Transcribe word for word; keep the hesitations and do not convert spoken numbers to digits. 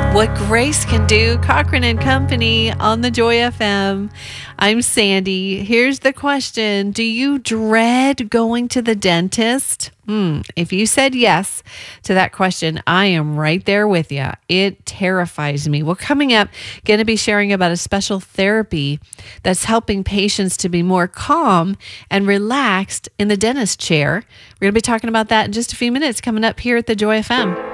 What Grace Can Do, Cochran and Company on the Joy F M. I'm Sandy. Here's the question. Do you dread going to the dentist? Hmm. If you said yes to that question, I am right there with you. It terrifies me. Well, coming up, going to be sharing about a special therapy that's helping patients to be more calm and relaxed in the dentist chair. We're going to be talking about that in just a few minutes coming up here at the Joy F M.